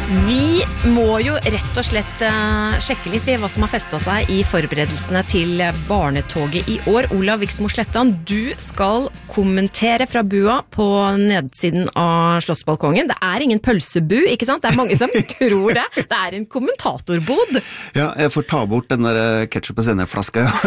Vi må jo rett og slett sjekke litt hva som har festet seg i forberedelsene til barnetoget i år. Olav Viksmo Slettan, du skal kommentere fra bua på nedsiden av Slottsbalkongen. Det er ingen pølsebu, ikke sant? Det er mange som tror det. Det er en kommentatorbod. Ja, jeg får ta bort den der ketchup- og sennepflaska